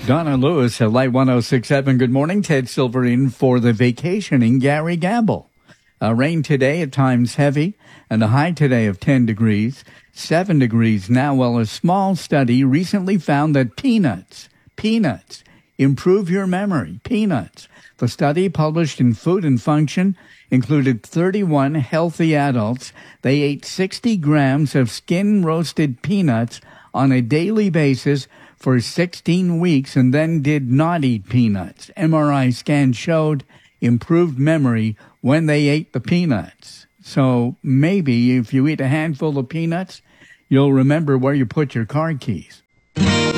Donna Lewis at Light 106.7. Good morning. Ted Silver in for the vacationing Gary Gamble. Rain today, at times heavy, and a high today of 10 degrees. 7 degrees now. Well, a small study recently found that peanuts, improve your memory. Peanuts. The study, published in Food and Function, included 31 healthy adults. They ate 60 grams of skin-roasted peanuts on a daily basis for 16 weeks and then did not eat peanuts. MRI scans showed improved memory when they ate the peanuts. So maybe if you eat a handful of peanuts, you'll remember where you put your car keys.